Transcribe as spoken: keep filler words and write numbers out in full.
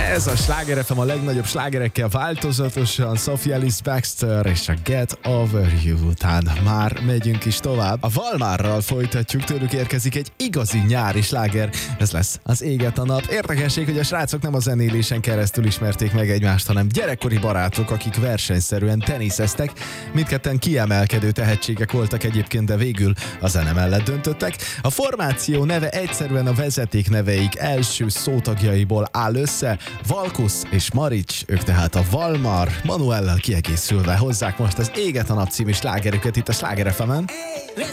Ez a Sláger ef em a legnagyobb slágerekkel változatosan, Sophie Ellis Bextor és a Get Over You után már megyünk is tovább. A Valmárral folytatjuk, tőlük érkezik egy igazi nyári sláger, ez lesz Az éget a nap. Érdekesség, hogy a srácok nem a zenélésen keresztül ismerték meg egymást, hanem gyerekkori barátok, akik versenyszerűen teniszeztek. Mindketten kiemelkedő tehetségek voltak egyébként, de végül a zene mellett döntöttek. A formáció neve egyszerűen a vezeték neveik első szótagjaiból áll össze. Valkusz és Marics, ők tehát a Valmár, Manuellel kiegészülve hozzák most az Éget a nap című slágerüket itt a Sláger ef emen.